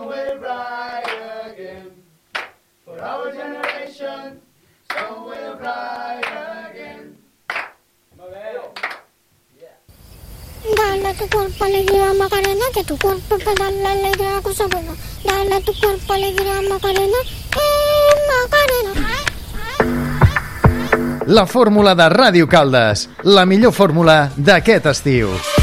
sun will rise again. For our generation, sun will rise again. Dale tu cuerpo alegría Macarena, que tu cuerpo para darle alegría a cosa buena. Dale tu cuerpo alegría Macarena, Macarena. La fórmula de Ràdio Caldes, la millor fórmula d'aquest estiu.